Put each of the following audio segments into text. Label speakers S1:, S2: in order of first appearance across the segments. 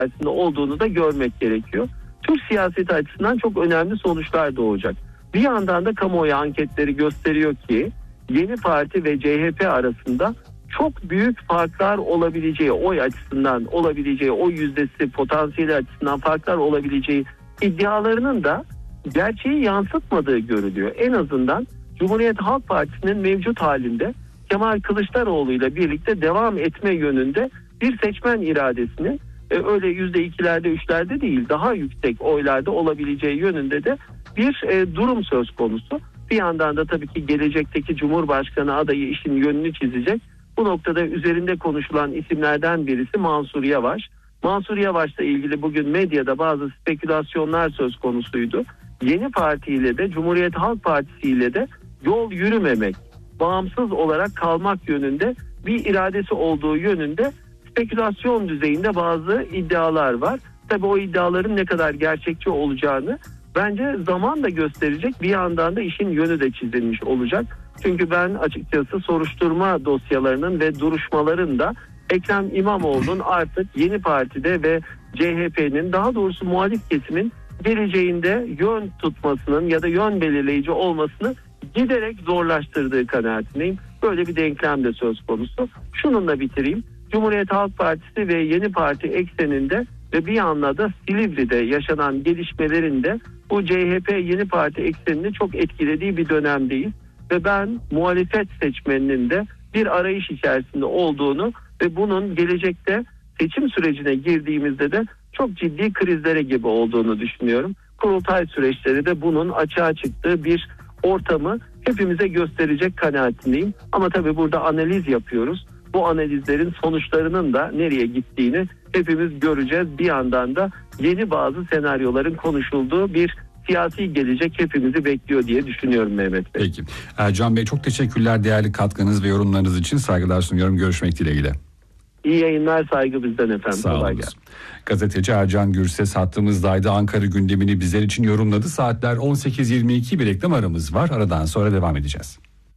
S1: içerisinde olduğunu da görmek gerekiyor. Türk siyaseti açısından çok önemli sonuçlar doğacak. Bir yandan da kamuoyu anketleri gösteriyor ki Yeni Parti ve CHP arasında çok büyük farklar olabileceği, oy açısından olabileceği, oy yüzdesi potansiyeli açısından farklar olabileceği iddialarının da gerçeği yansıtmadığı görülüyor. En azından Cumhuriyet Halk Partisi'nin mevcut halinde Kemal Kılıçdaroğlu ile birlikte devam etme yönünde bir seçmen iradesinin öyle %2'lerde 3'lerde değil daha yüksek oylarda olabileceği yönünde de bir durum söz konusu. Bir yandan da tabii ki gelecekteki Cumhurbaşkanı adayı işin yönünü çizecek. Bu noktada üzerinde konuşulan isimlerden birisi Mansur Yavaş. Mansur Yavaş'la ilgili bugün medyada bazı spekülasyonlar söz konusuydu. Yeni Parti ile de Cumhuriyet Halk Partisi ile de yol yürümemek, bağımsız olarak kalmak yönünde bir iradesi olduğu yönünde spekülasyon düzeyinde bazı iddialar var. Tabii o iddiaların ne kadar gerçekçi olacağını bence zaman da gösterecek. Bir yandan da işin yönü de çizilmiş olacak. Çünkü ben açıkçası soruşturma dosyalarının ve duruşmaların da Ekrem İmamoğlu'nun artık Yeni Parti'de ve CHP'nin, daha doğrusu muhalif kesimin geleceğinde yön tutmasının ya da yön belirleyici olmasını giderek zorlaştırdığı kanaatindeyim. Böyle bir denklem de söz konusu. Şununla bitireyim. Cumhuriyet Halk Partisi ve Yeni Parti ekseninde ve bir yandan da Silivri'de yaşanan gelişmelerin de bu CHP Yeni Parti eksenini çok etkilediği bir dönemdeyiz. Ve ben muhalefet seçmeninin de bir arayış içerisinde olduğunu ve bunun gelecekte seçim sürecine girdiğimizde de çok ciddi krizlere gibi olduğunu düşünüyorum. Kurultay süreçleri de bunun açığa çıktığı bir ortamı hepimize gösterecek kanaatindeyim. Ama tabii burada analiz yapıyoruz. Bu analizlerin sonuçlarının da nereye gittiğini hepimiz göreceğiz. Bir yandan da yeni bazı senaryoların konuşulduğu bir siyasi gelecek hepimizi bekliyor diye düşünüyorum Mehmet Bey.
S2: Peki. Ercan Bey çok teşekkürler değerli katkınız ve yorumlarınız için. Saygılar sunuyorum. Görüşmek dileğiyle.
S1: İyi yayınlar, saygı bizden efendim.
S2: Sağ olun. Gazeteci Ercan Gürses hattımızdaydı. Ankara gündemini bizler için yorumladı. Saatler 18.22, bir reklam aramız var. Aradan sonra devam edeceğiz.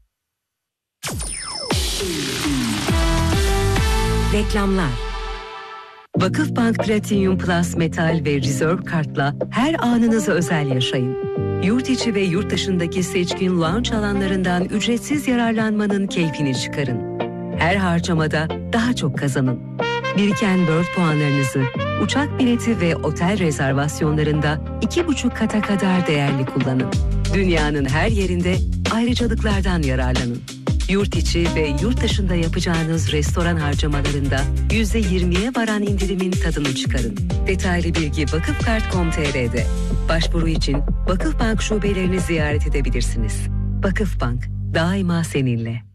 S3: Reklamlar. Vakıfbank Platinum Plus Metal ve Reserve Kart'la her anınızı özel yaşayın. Yurt içi ve yurt dışındaki seçkin lounge alanlarından ücretsiz yararlanmanın keyfini çıkarın. Her harcamada daha çok kazanın. Biriken World puanlarınızı uçak bileti ve otel rezervasyonlarında 2,5 kata kadar değerli kullanın. Dünyanın her yerinde ayrıcalıklardan yararlanın. Yurt içi ve yurt dışında yapacağınız restoran harcamalarında %20'ye varan indirimin tadını çıkarın. Detaylı bilgi vakıfkart.com.tr'de. Başvuru için Vakıfbank şubelerini ziyaret edebilirsiniz. Vakıfbank, daima seninle.